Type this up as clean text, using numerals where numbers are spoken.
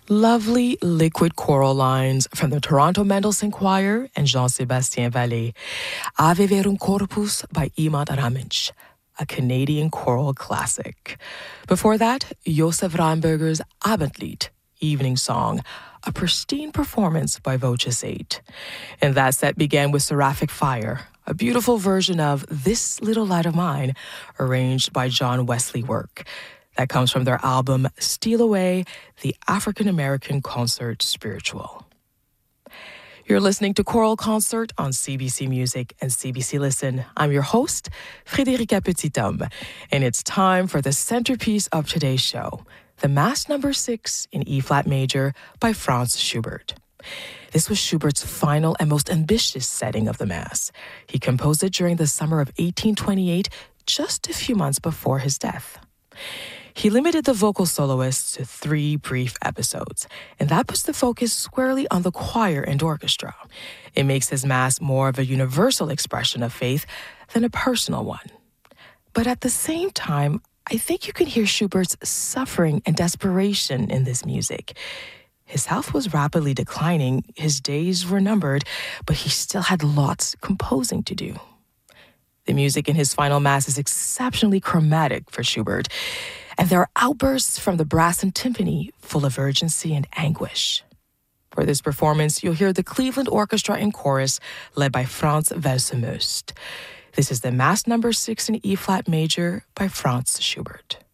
Lovely liquid choral lines from the Toronto Mendelssohn Choir and Jean-Sébastien Vallée. Ave Verum Corpus by Iman Ramic, a Canadian choral classic. Before that, Josef Rheinberger's Abendlied, Evening Song, a pristine performance by Voces 8. And that set began with Seraphic Fire, a beautiful version of This Little Light of Mine, arranged by John Wesley Work. That comes from their album Steal Away, the African-American Concert Spiritual. You're listening to Choral Concert on CBC Music and CBC Listen. I'm your host, Frédérica Petithomme, and it's time for the centerpiece of today's show, the Mass No. 6 in E-flat major by Franz Schubert. This was Schubert's final and most ambitious setting of the Mass. He composed it during the summer of 1828, just a few months before his death. He limited the vocal soloists to 3 brief episodes, and that puts the focus squarely on the choir and orchestra. It makes his Mass more of a universal expression of faith than a personal one. But at the same time, I think you can hear Schubert's suffering and desperation in this music. His health was rapidly declining, his days were numbered, but he still had lots composing to do. The music in his final Mass is exceptionally chromatic for Schubert, and there are outbursts from the brass and timpani full of urgency and anguish. For this performance, you'll hear the Cleveland Orchestra in chorus led by Franz Welser-Möst. This is the Mass No. 6 in E-flat major by Franz Schubert.